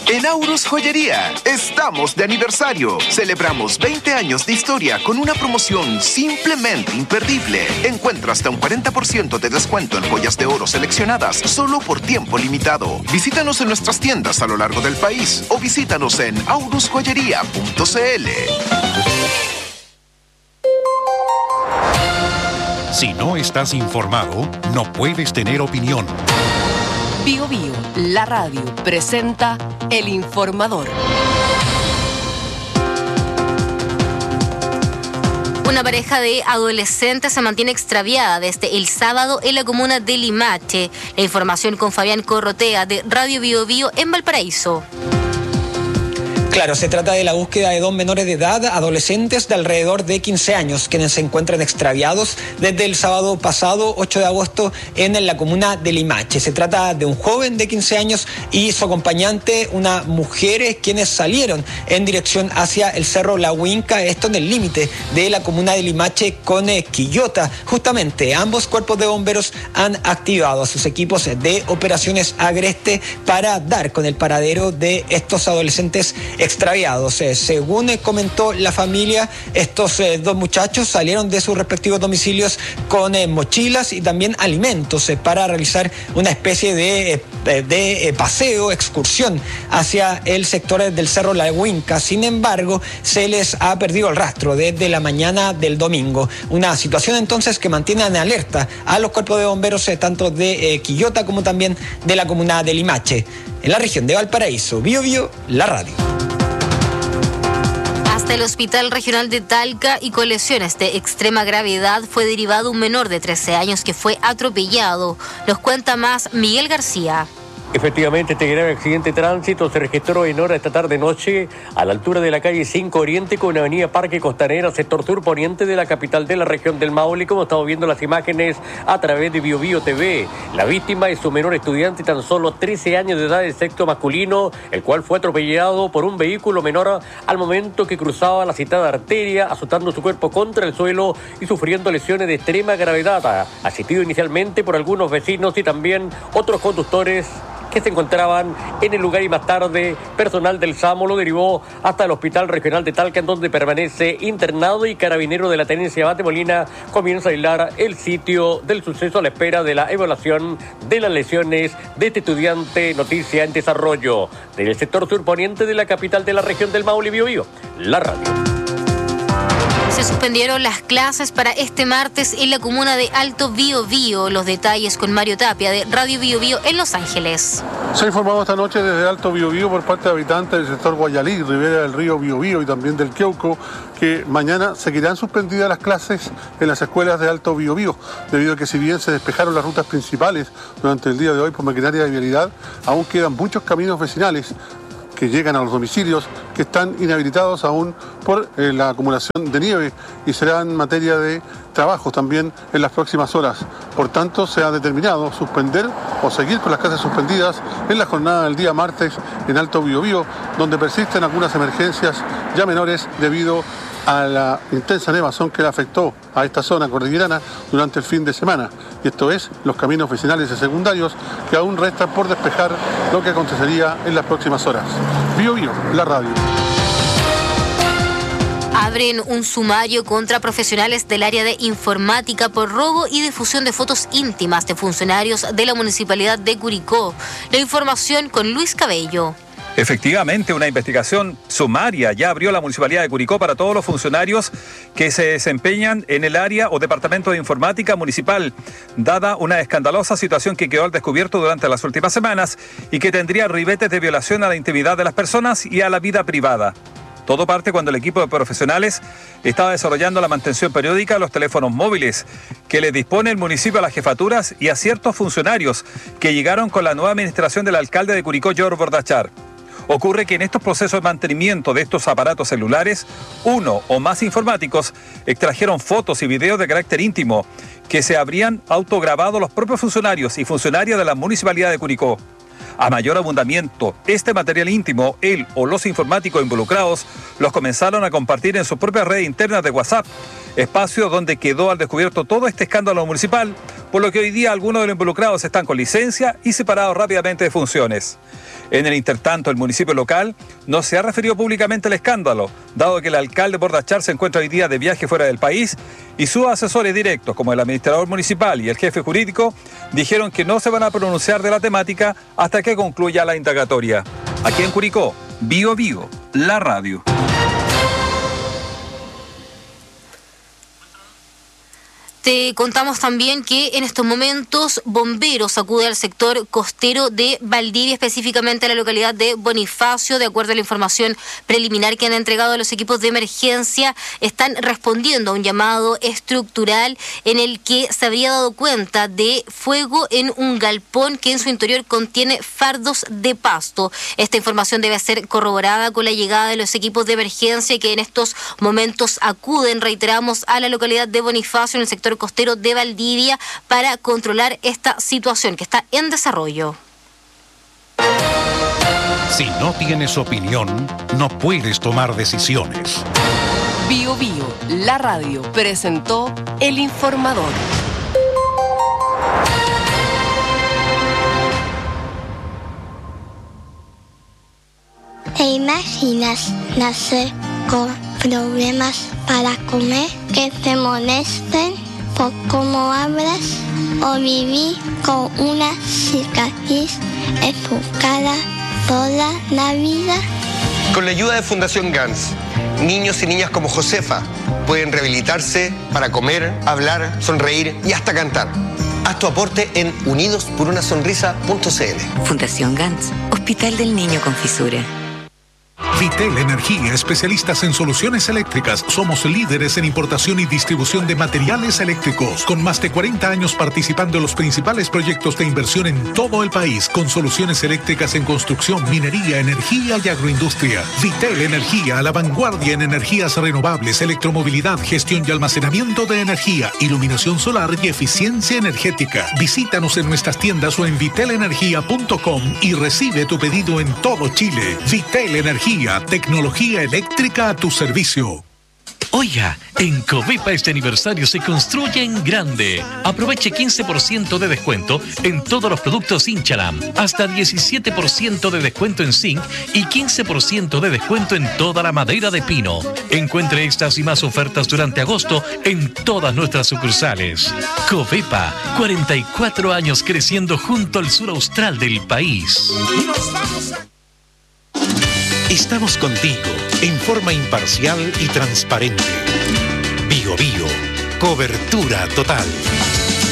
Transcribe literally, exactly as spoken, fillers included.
En Aurus Joyería estamos de aniversario. Celebramos veinte años de historia con una promoción simplemente imperdible. Encuentra hasta un cuarenta por ciento de descuento en joyas de oro seleccionadas solo por tiempo limitado. Visítanos en nuestras tiendas a lo largo del país o visítanos en aurus joyería punto c l. Si no estás informado, no puedes tener opinión. Bio Bio, la radio, presenta El Informador. Una pareja de adolescentes se mantiene extraviada desde el sábado en la comuna de Limache. La información con Fabián Corrotea de Radio Bio Bio en Valparaíso. Claro, se trata de la búsqueda de dos menores de edad, adolescentes de alrededor de quince años, quienes se encuentran extraviados desde el sábado pasado, ocho de agosto, en la comuna de Limache. Se trata de un joven de quince años y su acompañante, una mujer, quienes salieron en dirección hacia el Cerro La Huinca, esto en el límite de la comuna de Limache con Quillota. Justamente, ambos cuerpos de bomberos han activado a sus equipos de operaciones Agreste para dar con el paradero de estos adolescentes extraviados. Eh, según eh, comentó la familia, estos eh, dos muchachos salieron de sus respectivos domicilios con eh, mochilas y también alimentos eh, para realizar una especie de, eh, de, de eh, paseo, excursión hacia el sector del Cerro La Huinca. Sin embargo, se les ha perdido el rastro desde la mañana del domingo. Una situación entonces que mantiene en alerta a los cuerpos de bomberos eh, tanto de eh, Quillota como también de la comuna de Limache. En la región de Valparaíso, Bio Bio, la radio. Hasta el Hospital Regional de Talca y con lesiones de extrema gravedad fue derivado un menor de trece años que fue atropellado. Nos cuenta más Miguel García. Efectivamente, este grave accidente de tránsito se registró en hora esta tarde-noche a la altura de la calle cinco Oriente con avenida Parque Costanera, sector sur poniente de la capital de la región del Maule, como estamos viendo las imágenes a través de Bio Bio T V. La víctima es un menor estudiante, tan solo trece años de edad, de sexo masculino, el cual fue atropellado por un vehículo menor al momento que cruzaba la citada arteria, azotando su cuerpo contra el suelo y sufriendo lesiones de extrema gravedad, asistido inicialmente por algunos vecinos y también otros conductores que se encontraban en el lugar, y más tarde personal del SAMO lo derivó hasta el Hospital Regional de Talca, en donde permanece internado, y carabinero de la tenencia Abate Molina comienza a aislar el sitio del suceso a la espera de la evaluación de las lesiones de este estudiante. Noticia en desarrollo del sector surponiente de la capital de la región del Maule. Bio Bio, la radio. Se suspendieron las clases para este martes en la comuna de Alto Biobío. Los detalles con Mario Tapia de Radio Bio Bio en Los Ángeles. Se ha informado esta noche desde Alto Biobío por parte de habitantes del sector Guayalí, ribera del río Biobío y también del Queuco, que mañana seguirán suspendidas las clases en las escuelas de Alto Biobío, debido a que si bien se despejaron las rutas principales durante el día de hoy por maquinaria de vialidad, aún quedan muchos caminos vecinales que llegan a los domicilios que están inhabilitados aún por eh, la acumulación de nieve, y serán materia de trabajo también en las próximas horas. Por tanto, se ha determinado suspender o seguir con las clases suspendidas en la jornada del día martes en Alto Biobío, donde persisten algunas emergencias ya menores debido a la intensa nevazón que le afectó a esta zona cordillerana durante el fin de semana. Y esto es los caminos vecinales y secundarios que aún restan por despejar, lo que acontecería en las próximas horas. Bio Bio, la radio. Abren un sumario contra profesionales del área de informática por robo y difusión de fotos íntimas de funcionarios de la Municipalidad de Curicó. La información con Luis Cabello. Efectivamente, una investigación sumaria ya abrió la Municipalidad de Curicó para todos los funcionarios que se desempeñan en el área o departamento de informática municipal, dada una escandalosa situación que quedó al descubierto durante las últimas semanas y que tendría ribetes de violación a la intimidad de las personas y a la vida privada. Todo parte cuando el equipo de profesionales estaba desarrollando la mantención periódica de los teléfonos móviles que le dispone el municipio a las jefaturas y a ciertos funcionarios que llegaron con la nueva administración del alcalde de Curicó, George Bordachar. Ocurre que en estos procesos de mantenimiento de estos aparatos celulares, uno o más informáticos extrajeron fotos y videos de carácter íntimo que se habrían autograbado los propios funcionarios y funcionarias de la Municipalidad de Curicó. A mayor abundamiento, este material íntimo, él o los informáticos involucrados los comenzaron a compartir en sus propias redes internas de WhatsApp, espacio donde quedó al descubierto todo este escándalo municipal, por lo que hoy día algunos de los involucrados están con licencia y separados rápidamente de funciones. En el intertanto, el municipio local no se ha referido públicamente al escándalo, dado que el alcalde Bordachar se encuentra hoy día de viaje fuera del país y sus asesores directos, como el administrador municipal y el jefe jurídico, dijeron que no se van a pronunciar de la temática hasta que concluya la indagatoria. Aquí en Curicó, Bío Bío, la radio. Te contamos también que en estos momentos bomberos acuden al sector costero de Valdivia, específicamente a la localidad de Bonifacio. De acuerdo a la información preliminar que han entregado a los equipos de emergencia, están respondiendo a un llamado estructural en el que se habría dado cuenta de fuego en un galpón que en su interior contiene fardos de pasto. Esta información debe ser corroborada con la llegada de los equipos de emergencia que en estos momentos acuden, reiteramos, a la localidad de Bonifacio en el sector costero de Valdivia para controlar esta situación que está en desarrollo. Si no tienes opinión, no puedes tomar decisiones. Bío Bío, la radio, presentó El Informador. ¿Te imaginas nacer con problemas para comer, que te molesten por cómo hablas, o vivir con una cicatriz en tu cara toda la vida? Con la ayuda de Fundación Gans, niños y niñas como Josefa pueden rehabilitarse para comer, hablar, sonreír y hasta cantar. Haz tu aporte en unidos por una sonrisa punto c l. Fundación Gans, Hospital del Niño con Fisura. Vitel Energía, especialistas en soluciones eléctricas. Somos líderes en importación y distribución de materiales eléctricos, con más de cuarenta años participando en los principales proyectos de inversión en todo el país, con soluciones eléctricas en construcción, minería, energía y agroindustria. Vitel Energía, a la vanguardia en energías renovables, electromovilidad, gestión y almacenamiento de energía, iluminación solar y eficiencia energética. Visítanos en nuestras tiendas o en vitel energía punto com y recibe tu pedido en todo Chile. Vitel Energía, tecnología eléctrica a tu servicio. Oiga, en Covepa este aniversario se construye en grande. Aproveche quince por ciento de descuento en todos los productos Inchalam, hasta diecisiete por ciento de descuento en zinc y quince por ciento de descuento en toda la madera de pino. Encuentre estas y más ofertas durante agosto en todas nuestras sucursales. Covepa, cuarenta y cuatro años creciendo junto al sur austral del país. Nos vamos a... Estamos contigo en forma imparcial y transparente. Bío Bío, cobertura total.